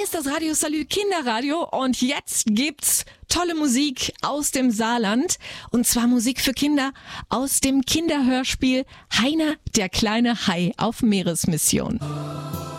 ist das Radio Salü Kinderradio und jetzt gibt's tolle Musik aus dem Saarland und zwar Musik für Kinder aus dem Kinderhörspiel Heiner, der kleine Hai auf Meeresmission.